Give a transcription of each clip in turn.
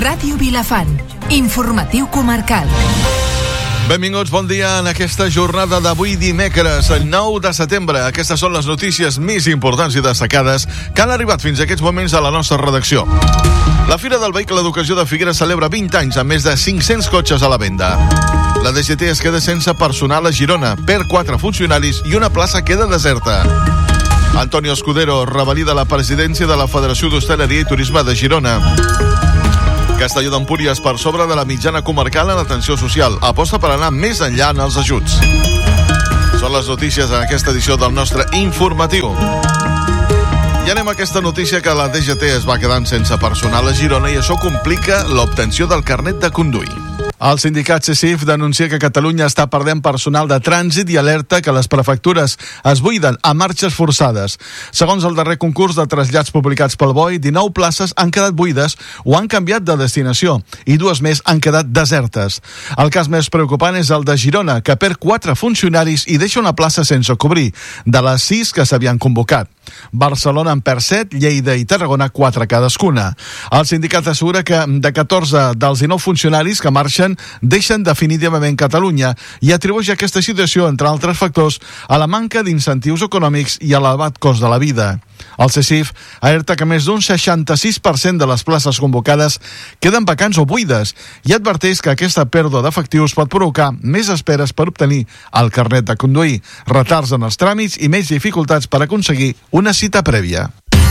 Ràdio Vilafant. Informatiu comarcal. Benvinguts, bon dia en aquesta jornada d'avui dimecres, el 9 de setembre. Aquestes són les notícies més importants i destacades que han arribat fins a aquests moments a la nostra redacció. La Fira del Vehicle d'Ocasió de Figueres celebra 20 anys amb més de 500 cotxes a la venda. La DGT es queda sense personal a Girona, perd 4 funcionaris i una plaça queda deserta. Antonio Escudero revalida la presidència de la Federació d'Hostaleria i Turisme de Girona. Castelló d'Empúries per sobre de la mitjana comarcal en atenció social. Aposta per anar més enllà en els ajuts. Són les notícies en aquesta edició del nostre informatiu. I anem a aquesta notícia que la DGT es va quedant sense personal a Girona i això complica l'obtenció del carnet de conduir. El sindicat CECIF denuncia que Catalunya està perdent personal de trànsit i alerta que les prefectures es buiden a marxes forçades. Segons el darrer concurs de trasllats publicats pel BOI, 19 places han quedat buides o han canviat de destinació i 2 més han quedat desertes. El cas més preocupant és el de Girona, que perd 4 funcionaris i deixa una plaça sense cobrir, de les 6 que s'havien convocat. Barcelona en perd 7, Lleida i Tarragona 4 cadascuna. El sindicat assegura que de 14 dels 19 funcionaris que marxen deixen definitivament Catalunya i atribueix aquesta situació, entre altres factors, a la manca d'incentius econòmics i a l'elevat cost de la vida. El CECIF alerta que més d'un 66% de les places convocades queden vacants o buides i adverteix que aquesta pèrdua d'efectius pot provocar més esperes per obtenir el carnet de conduir, retards en els tràmits i més dificultats per aconseguir una cita prèvia.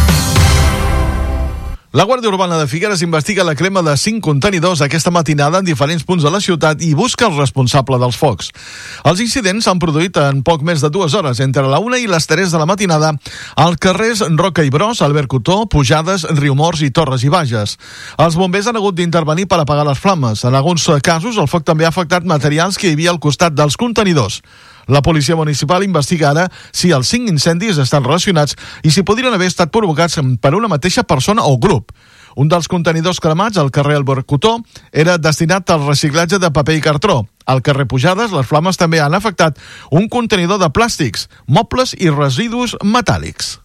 La Guàrdia Urbana de Figueres investiga la crema de 5 contenidors aquesta matinada en diferents punts de la ciutat i busca el responsable dels focs. Els incidents s'han produït en poc més de 2 hores, entre la 1 i les 3 de la matinada, als carrers Roca i Bros, Albert Cotó, Pujades, Riumors i Torres i Bages. Els bombers han hagut d'intervenir per apagar les flames. En alguns casos, el foc també ha afectat materials que hi havia al costat dels contenidors. La policia municipal investiga ara si els 5 incendis estan relacionats i si podrien haver estat provocats per una mateixa persona o grup. Un dels contenidors cremats, al carrer Albert Cotó, era destinat al reciclatge de paper i cartró. Al carrer Pujades, les flames també han afectat un contenidor de plàstics, mobles i residus metàl·lics.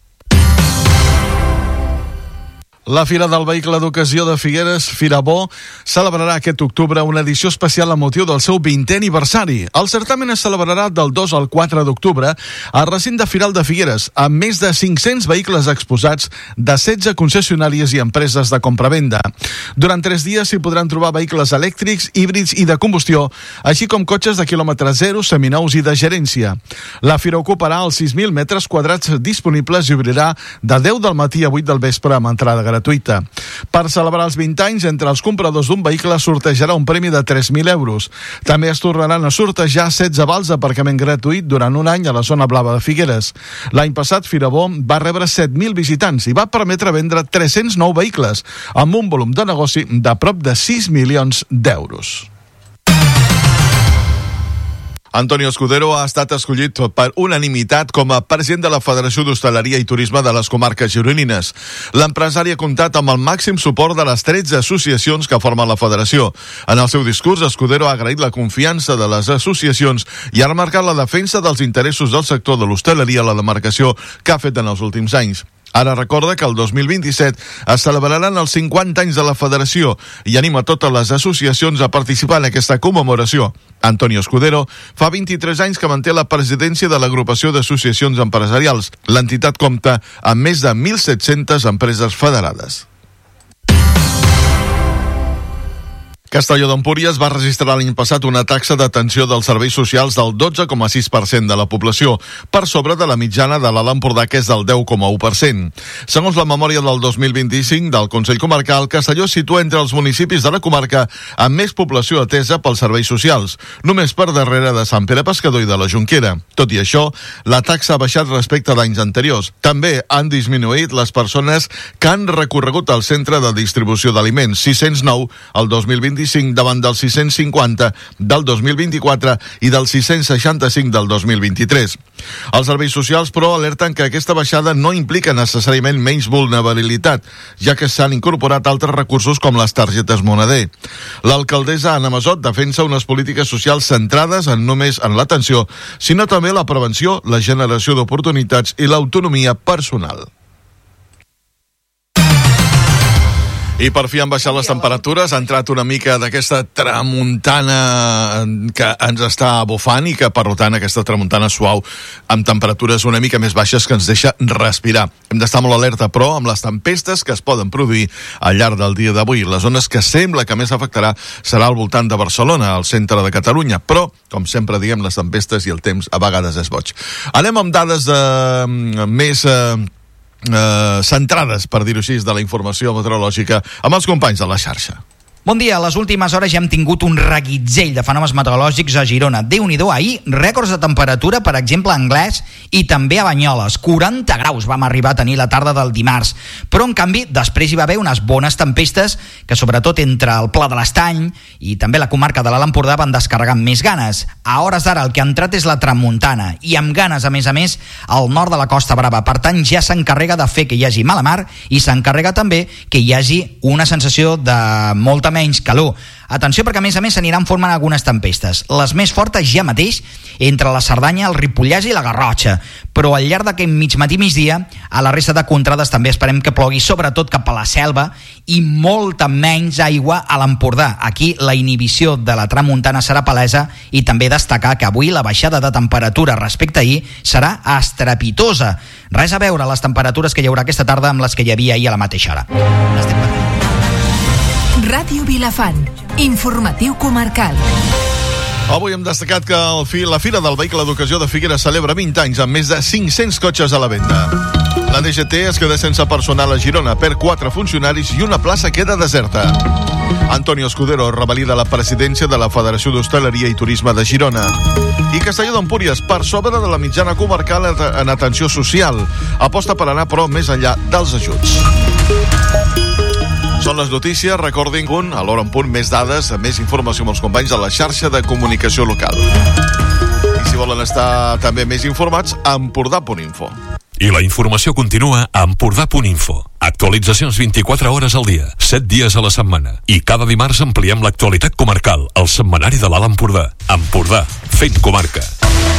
La Fira del Vehicle d'Ocasió de Figueres, Firabó, celebrarà aquest octubre una edició especial amb motiu del seu 20è aniversari. El certamen es celebrarà del 2 al 4 d'octubre al recinte Firal de Figueres, amb més de 500 vehicles exposats de 16 concessionàries i empreses de compravenda. Durant 3 dies s'hi podran trobar vehicles elèctrics, híbrids i de combustió, així com cotxes de quilòmetre zero, seminous i de gerència. La Fira ocuparà els 6.000 metres quadrats disponibles i obrirà de 10 del matí a 8 del vespre amb entrada gratuïta. Per celebrar els 20 anys, entre els compradors d'un vehicle sortejarà un premi de 3.000 euros. També es tornaran a sortejar 16 vals d'aparcament gratuït durant un any a la zona blava de Figueres. L'any passat, Firabó va rebre 7.000 visitants i va permetre vendre 309 vehicles, amb un volum de negoci de prop de 6 milions d'euros. Antonio Escudero ha estat escollit per unanimitat com a president de la Federació d'Hostaleria i Turisme de les comarques gironines. L'empresari ha comptat amb el màxim suport de les 13 associacions que formen la federació. En el seu discurs, Escudero ha agraït la confiança de les associacions i ha remarcat la defensa dels interessos del sector de l'hostaleria a la demarcació que ha fet en els últims anys. Ara recorda que el 2027 es celebraran els 50 anys de la federació i anima totes les associacions a participar en aquesta commemoració. Antonio Escudero fa 23 anys que manté la presidència de l'agrupació d'associacions empresarials. L'entitat compta amb més de 1.700 empreses federades. Castelló d'Empúries va registrar l'any passat una taxa d'atenció dels serveis socials del 12,6% de la població, per sobre de la mitjana de l'Alt Empordà, que és del 10,1%. Segons la memòria del 2025 del Consell Comarcal, Castelló es situa entre els municipis de la comarca amb més població atesa pels serveis socials, només per darrere de Sant Pere Pescador i de la Jonquera. Tot i això, la taxa ha baixat respecte d'anys anteriors. També han disminuït les persones que han recorregut al centre de distribució d'aliments, 609 al 2025, davant dels 650 del 2024 i del 665 del 2023. Els serveis socials, però, alerten que aquesta baixada no implica necessàriament menys vulnerabilitat, ja que s'han incorporat altres recursos com les targetes moneder. L'alcaldessa Anna Masot defensa unes polítiques socials centrades només en l'atenció, sinó també la prevenció, la generació d'oportunitats i l'autonomia personal. I per fi han baixat les temperatures, ha entrat una mica d'aquesta tramuntana que ens està bufant i que, per tant, aquesta tramuntana suau amb temperatures una mica més baixes que ens deixa respirar. Hem d'estar molt alerta, però, amb les tempestes que es poden produir al llarg del dia d'avui. Les zones que sembla que més afectarà serà al voltant de Barcelona, al centre de Catalunya, però, com sempre diem, les tempestes i el temps a vegades és boig. Anem amb dades més centrades, per dir-ho així, de la informació meteorològica amb els companys de la xarxa. Bon dia, a les últimes hores ja hem tingut un reguitzell de fenòmens meteorològics a Girona. Déu-n'hi-do, ahir rècords de temperatura, per exemple, a Anglès i també a Banyoles. 40 graus vam arribar a tenir la tarda del dimarts. Però, en canvi, després hi va haver unes bones tempestes que, sobretot entre el Pla de l'Estany i també la comarca de l'Alt Empordà, van descarregar amb més ganes. A hores d'ara el que ha entrat és la tramuntana i amb ganes, a més, al nord de la Costa Brava. Per tant, ja s'encarrega de fer que hi hagi mala mar i s'encarrega també que hi hagi una sensació de molta menys calor. Atenció, perquè a més s'aniran formant algunes tempestes. Les més fortes ja mateix entre la Cerdanya, el Ripollès i la Garrotxa. Però al llarg d'aquest migdia, a la resta de contrades també esperem que plogui, sobretot cap a la Selva, i molta menys aigua a l'Empordà. Aquí la inhibició de la tramuntana serà palesa i també destacar que avui la baixada de temperatura respecte a ahir serà estrepitosa. Res a veure les temperatures que hi haurà aquesta tarda amb les que hi havia ahir a la mateixa hora. Ràdio Vilafant, informatiu comarcal. Avui hem destacat que la Fira del Vehicle d'Ocasió de Figueres celebra 20 anys amb més de 500 cotxes a la venda. La DGT es queda sense personal a Girona, perd 4 funcionaris i una plaça queda deserta. Antonio Escudero revalida la presidència de la Federació d'Hostaleria i Turisme de Girona. I Castelló d'Empúries, per sobre de la mitjana comarcal en atenció social. Aposta per anar, però, més enllà dels ajuts. Són les notícies, recordin a l'hora en punt, més dades, més informació amb els companys de la xarxa de comunicació local. I si volen estar també més informats, a empordà.info. I la informació continua a empordà.info. Actualitzacions 24 hores al dia, 7 dies a la setmana. I cada dimarts ampliem l'actualitat comarcal, al setmanari de l'Alt Empordà. Empordà, fent comarca.